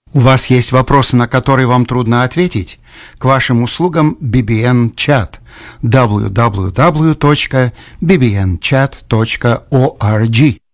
У вас есть вопросы, на которые вам трудно ответить? К вашим услугам BBN Chat. www.bbnchat.org